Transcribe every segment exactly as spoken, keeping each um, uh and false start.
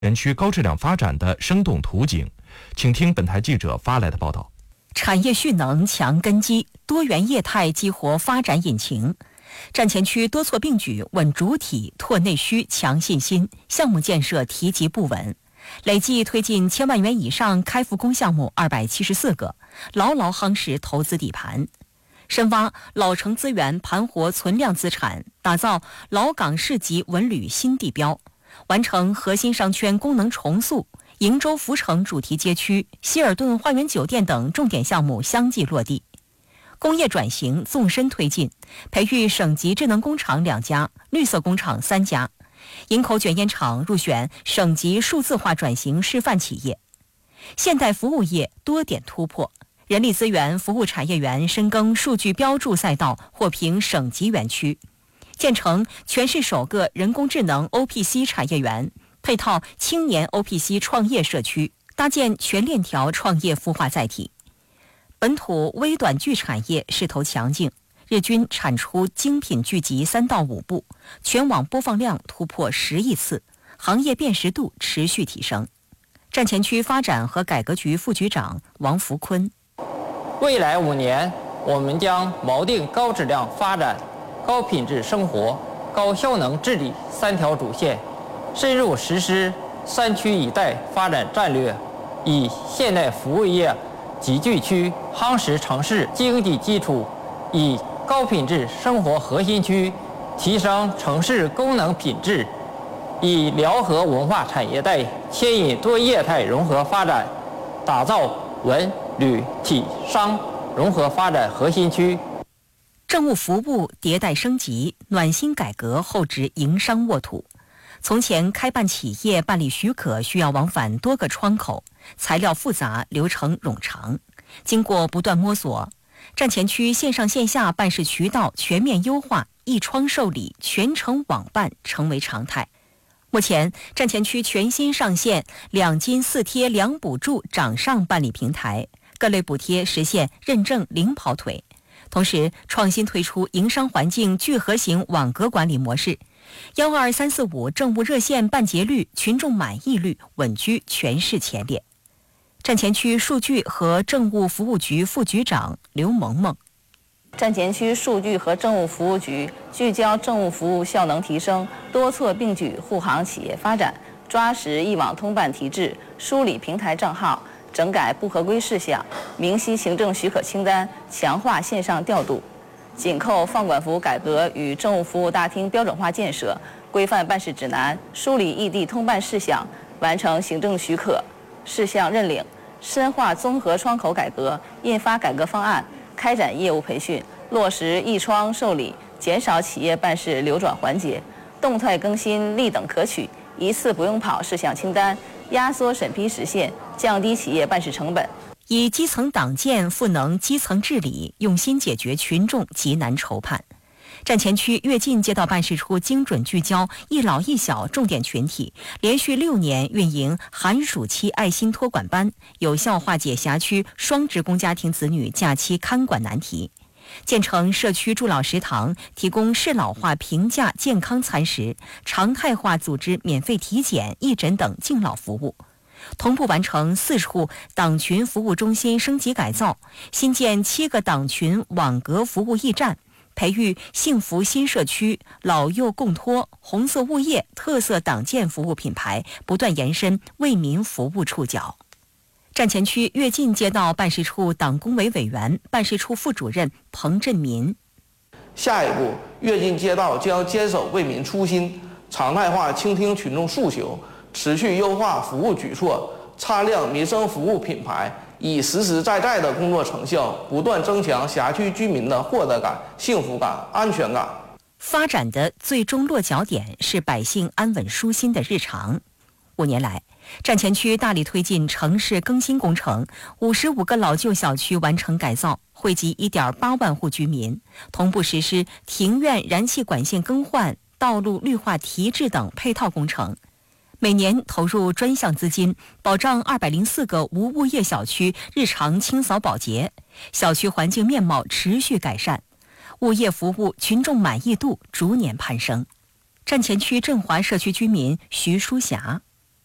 园区高质量发展的生动图景，请听本台记者发来的报道。 产业蓄能强根基，多元业态激活发展引擎。站前区多措并举，稳主体、拓内需、强信心，项目建设提及不稳，累计推进千万元以上开复工项目二百七十四个，牢牢夯实投资底盘。深挖老城资源，盘活存量资产，打造老港市级文旅新地标，完成核心商圈功能重塑，瀛洲福城主题街区、希尔顿花园酒店等重点项目相继落地。工业转型纵深推进，培育省级智能工厂两家，绿色工厂三家。营口卷烟厂入选省级数字化转型示范企业。现代服务业多点突破，人力资源服务产业园深耕数据标注赛道，获评省级园区。建成全市首个人工智能 O P C 产业园，配套青年 O P C 创业社区，搭建全链条创业孵化载体。本土微短剧产业势头强劲，日均产出精品剧集三到五部，全网播放量突破十亿次，行业辨识度持续提升。站前区发展和改革局副局长王福坤： 未来五年，我们将锚定高质量发展、高品质生活、高效能治理三条主线，深入实施三区一带发展战略，以现代服务业集聚区夯实城市经济基础，以高品质生活核心区提升城市功能品质，以辽河文化产业带牵引多业态融合发展，打造文旅体商融合发展核心区。 政务服务迭代升级，暖心改革厚植营商沃土。从前开办企业办理许可需要往返多个窗口，材料复杂，流程冗长。经过不断摸索，站前区线上线下办事渠道全面优化，一窗受理、全程网办成为常态。目前，站前区全新上线两金四贴两补助掌上办理平台，各类补贴实现认证零跑腿。同时，创新推出营商环境聚合型网格管理模式，幺二三四五政务热线办结率、群众满意率稳居全市前列。站前区数据和政务服务局副局长刘萌萌： 站前区数据和政务服务局聚焦政务服务效能提升，多措并举护航企业发展，抓实一网通办提质，梳理平台账号，整改不合规事项，明晰行政许可清单，强化线上调度。紧扣放管服改革与政务服务大厅标准化建设，规范办事指南，梳理异地通办事项，完成行政许可事项认领，深化综合窗口改革，印发改革方案，开展业务培训，落实一窗受理，减少企业办事流转环节，动态更新立等可取、一次不用跑事项清单，压缩审批时限，降低企业办事成本。 以基层党建赋能基层治理，用心解决群众急难愁盼。站前区跃进街道办事处精准聚焦一老一小重点群体，连续六年运营寒暑期爱心托管班，有效化解辖区双职工家庭子女假期看管难题。建成社区助老食堂，提供适老化平价健康餐食，常态化组织免费体检、义诊等敬老服务。同步完成四处党群服务中心升级改造，新建七个党群网格服务驿站，培育幸福新社区、老幼共托、红色物业特色党建服务品牌，不断延伸为民服务触角。站前区跃进街道办事处党工委委员、办事处副主任彭振民： 下一步，跃进街道将坚守为民初心，常态化倾听群众诉求，持续优化服务举措，擦亮民生服务品牌，以实实在在的工作成效，不断增强辖区居民的获得感、幸福感、安全感。 发展的最终落脚点是百姓安稳舒心的日常。五年来，站前区大力推进城市更新工程，五十五个老旧小区完成改造，惠及一点八万户居民，同步实施庭院燃气管线更换、道路绿化提质等配套工程。每年投入专项资金，保障二百零四个无物业小区日常清扫保洁，小区环境面貌持续改善，物业服务群众满意度逐年攀升。站前区振华社区居民徐淑霞：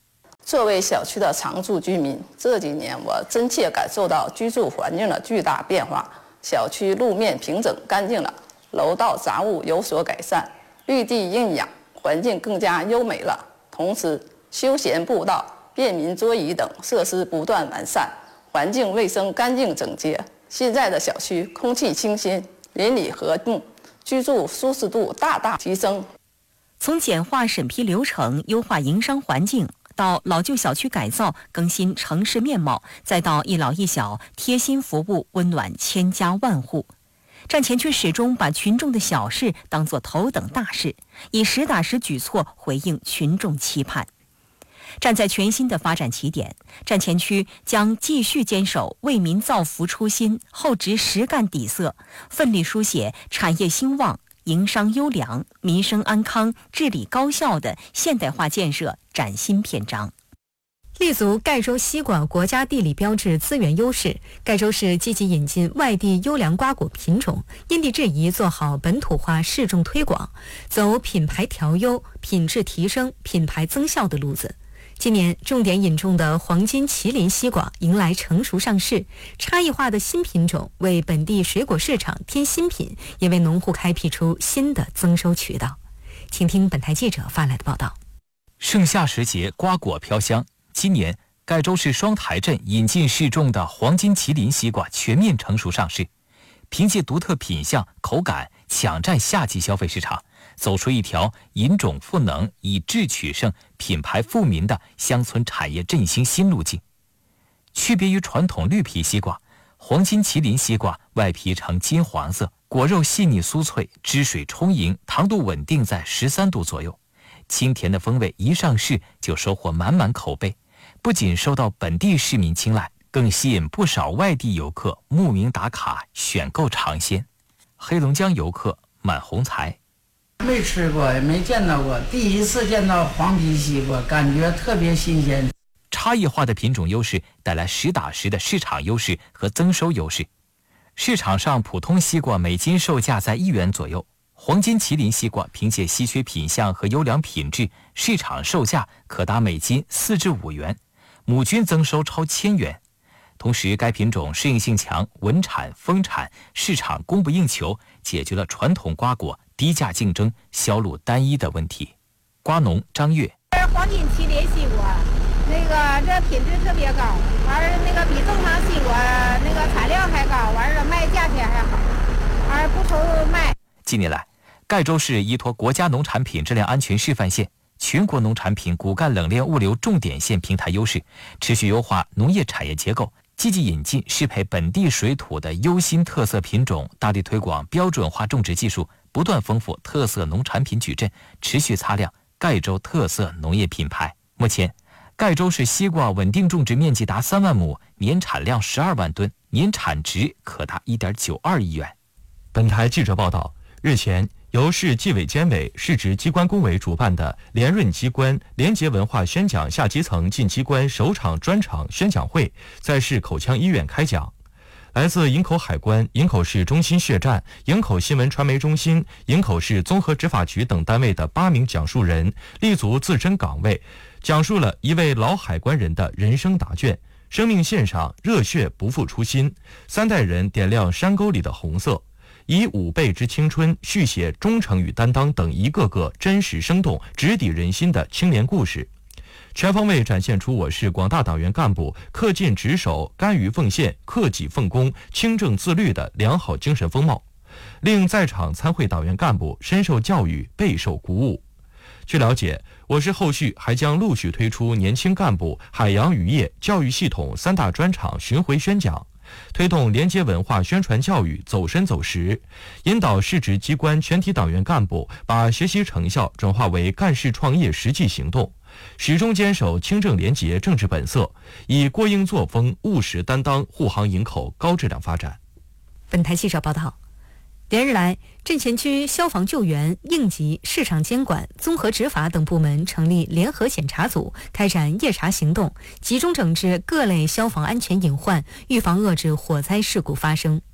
作为小区的常住居民，这几年我真切感受到居住环境的巨大变化。小区路面平整干净了，楼道杂物有所改善，绿地硬养，环境更加优美了。同时，休闲步道、便民桌椅等设施不断完善，环境卫生干净整洁。现在的小区空气清新，邻里和睦，居住舒适度大大提升。 从简化审批流程、优化营商环境，到老旧小区改造、更新城市面貌，再到一老一小贴心服务，温暖千家万户。站前区始终把群众的小事当作头等大事，以实打实举措回应群众期盼。站在全新的发展起点，站前区将继续坚守为民造福初心，厚植实干底色，奋力书写产业兴旺、营商优良、民生安康、治理高效的现代化建设崭新篇章。 立足盖州西瓜国家地理标志资源优势，盖州市积极引进外地优良瓜果品种，因地制宜做好本土化试种推广，走品牌调优、品质提升、品牌增效的路子。今年重点引种的黄金麒麟西瓜迎来成熟上市，差异化的新品种为本地水果市场添新品，也为农户开辟出新的增收渠道。请听本台记者发来的报道。 盛夏时节，瓜果飘香。今年盖州市双台镇引进试种的黄金麒麟西瓜全面成熟上市，凭借独特品相、口感，抢占夏季消费市场，走出一条引种赋能、以质取胜、品牌富民的乡村产业振兴新路径。区别于传统绿皮西瓜，黄金麒麟西瓜外皮呈金黄色，果肉细腻酥脆，汁水充盈，糖度稳定在十三度左右。清甜的风味一上市就收获满满口碑，不仅受到本地市民青睐，更吸引不少外地游客慕名打卡选购尝鲜。黑龙江游客满红才： 没吃过，也没见到过，第一次见到黄皮西瓜，感觉特别新鲜。 差异化的品种优势带来实打实的市场优势和增收优势。市场上普通西瓜每斤售价在一元左右，黄金麒麟西瓜凭借稀缺品相和优良品质，市场售价可达每斤四至五元，亩均增收超千元。同时，该品种适应性强，稳产丰产，市场供不应求，解决了传统瓜果低价竞争、销路单一的问题。瓜农张月： 黄金麒麟西瓜，那个这品质特别高，完了那个比正常西瓜那个产量还高，完了卖价钱还好，而不愁卖。 近年来，盖州市依托国家农产品质量安全示范县、全国农产品骨干冷链物流重点县平台优势，持续优化农业产业结构，积极引进适配本地水土的优新特色品种，大力推广标准化种植技术，不断丰富特色农产品矩阵，持续擦亮盖州特色农业品牌。目前，盖州市西瓜稳定种植面积达三万亩，年产量十二万吨，年产值可达一点九二亿元。 本台记者报道，日前，由市纪委监委、市直机关工委主办的联润机关廉洁文化宣讲下基层进机关首场专场宣讲会在市口腔医院开讲。来自营口海关、营口市中心血站、营口新闻传媒中心、营口市综合执法局等单位的八名讲述人立足自身岗位，讲述了一位老海关人的人生答卷，生命线上热血不负初心，三代人点亮山沟里的红色，以五倍之青春续写忠诚与担当等一个个真实生动、直抵人心的青年故事，全方位展现出我市广大党员干部恪尽职守、甘于奉献、克己奉公、清正自律的良好精神风貌，令在场参会党员干部深受教育、备受鼓舞。据了解，我市后续还将陆续推出年轻干部、海洋渔业、教育系统三大专场巡回宣讲，推动廉洁文化宣传教育走深走实，引导市直机关全体党员干部把学习成效转化为干事创业实际行动，始终坚守清正廉洁政治本色，以过硬作风、务实担当护航营口高质量发展。 本台记者报道，连日来，镇前区消防救援、应急、市场监管、综合执法等部门成立联合检查组，开展夜查行动，集中整治各类消防安全隐患，预防遏制火灾事故发生。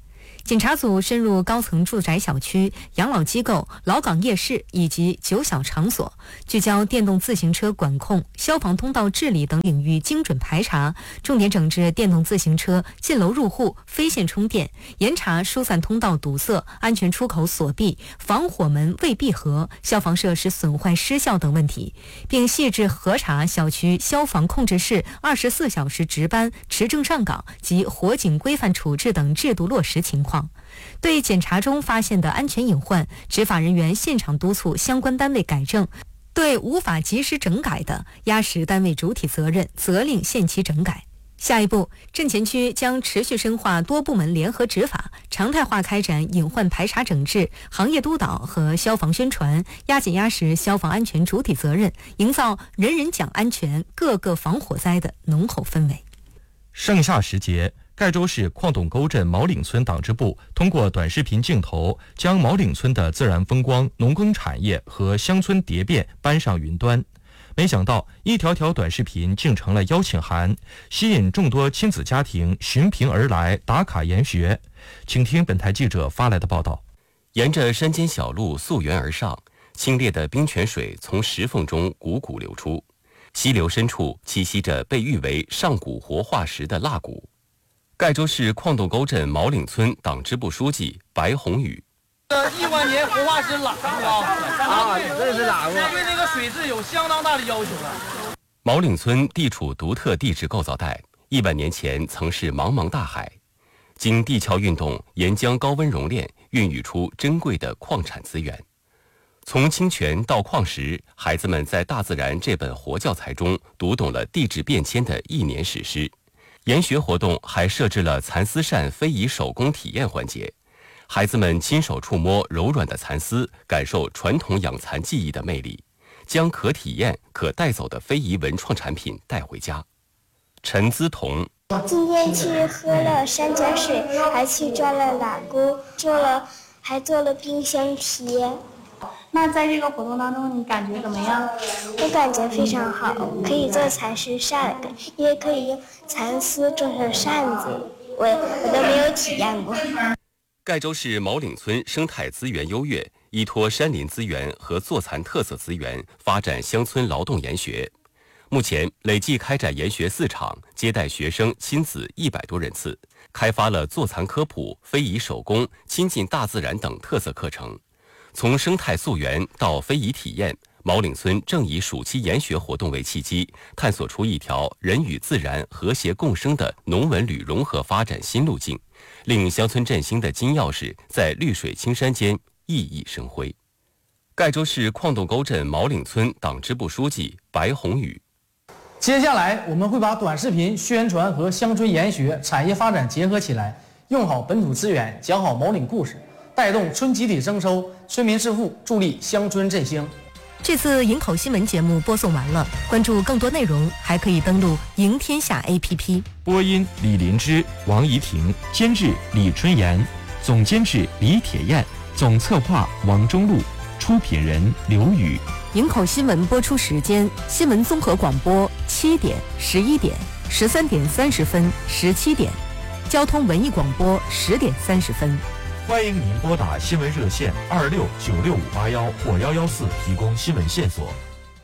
检查组深入高层住宅小区、养老机构、老港夜市以及酒小场所，聚焦电动自行车管控、消防通道治理等领域精准排查，重点整治电动自行车进楼入户、非线充电，严查疏散通道堵塞、安全出口锁闭、防火门未闭合、消防设施损坏失效等问题，并细致核查小区消防控制室二十四小时值班、持证上岗及火警规范处置等制度落实情况。对检查中发现的安全隐患，执法人员现场督促相关单位改正，对无法及时整改的，压实单位主体责任，责令限期整改。下一步，镇前区将持续深化多部门联合执法，常态化开展隐患排查整治、行业督导和消防宣传，压紧压实消防安全主体责任，营造人人讲安全、个个防火灾的浓厚氛围。 盛夏时节，盖州市矿洞沟镇毛岭村党支部通过短视频镜头，将毛岭村的自然风光、农耕产业和乡村蝶变搬上云端。没想到，一条条短视频竟成了邀请函，吸引众多亲子家庭寻屏而来打卡研学。请听本台记者发来的报道。 沿着山间小路溯源而上，清冽的冰泉水从石缝中汩汩流出，溪流深处栖息着被誉为上古活化石的蜡骨。盖州市矿洞沟镇毛岭村党支部书记白宏宇。 亿万年活化石蜡骨啊，啊，这是蜡骨，对这个水质有相当大的要求了。 毛岭村地处独特地质构造带，亿万年前曾是茫茫大海，经地壳运动沿江高温熔炼，孕育出珍贵的矿产资源。从清泉到矿石，孩子们在大自然这本活教材中读懂了地质变迁的一年史诗。研学活动还设置了蚕丝扇非遗手工体验环节。孩子们亲手触摸柔软的蚕丝，感受传统养蚕技艺的魅力，将可体验、可带走的非遗文创产品带回家。陈姿彤， 今天去喝了山泉水，还去抓了蜡骨，做了还做了冰箱贴。 那在这个活动当中，你感觉怎么样？ 我感觉非常好，可以做蚕丝扇，也可以用蚕丝做成扇子，我我都没有体验过。 盖州市毛岭村生态资源优越，依托山林资源和坐蚕特色资源，发展乡村劳动研学。目前累计开展研学四场，接待学生亲子一百多人次，开发了坐蚕科普、非遗手工、亲近大自然等特色课程。从生态溯源到非遗体验，毛岭村正以暑期研学活动为契机，探索出一条人与自然和谐共生的农文旅融合发展新路径，令乡村振兴的金钥匙在绿水青山间熠熠生辉。盖州市矿洞沟镇毛岭村党支部书记白宏宇。 接下来我们会把短视频宣传和乡村研学、产业发展结合起来，用好本土资源，讲好毛岭故事，带动村集体增收、村民致富，助力乡村振兴。 这次营口新闻节目播送完了，关注更多内容还可以登录赢天下 A P P。 播音李林芝、王怡婷，监制李春妍，总监制李铁燕，总策划王中路，出品人刘宇。 营口新闻播出时间：新闻综合广播七点、十一点、十三点三十分、十七点；交通文艺广播十点三十分。 欢迎您拨打新闻热线二六九六五八幺或幺幺四提供新闻线索。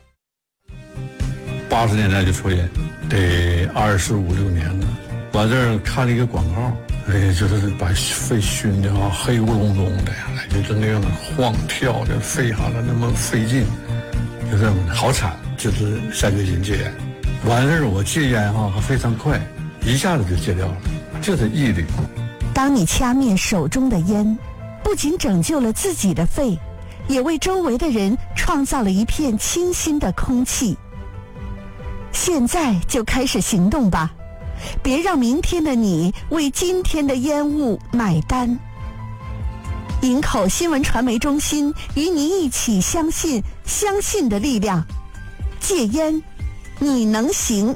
八十年代就抽烟，得二十五六年了。我这儿看了一个广告，哎呀，就是把肺熏的啊，黑咕隆咚的呀，就是那样晃跳的，肺哈的那么费劲，就这么好惨。就是下决心戒烟，完事儿我戒烟哈还非常快，一下子就戒掉了，就是毅力。 当你掐灭手中的烟，不仅拯救了自己的肺，也为周围的人创造了一片清新的空气。现在就开始行动吧，别让明天的你为今天的烟雾买单。营口新闻传媒中心与你一起相信相信的力量，戒烟，你能行。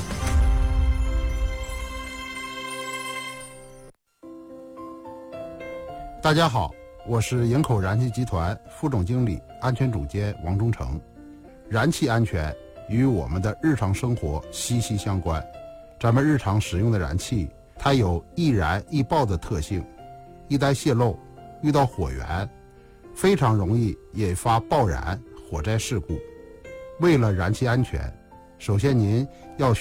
大家好，我是营口燃气集团副总经理、安全总监王忠成。燃气安全与我们的日常生活息息相关。咱们日常使用的燃气，它有易燃易爆的特性， 一旦泄漏，遇到火源，非常容易引发爆燃、火灾事故。为了燃气安全，首先您要